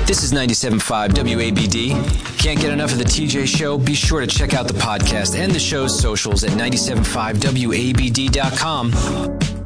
This is 97.5 WABD. Can't get enough of the TJ Show? Be sure to check out the podcast and the show's socials at 97.5WABD.com.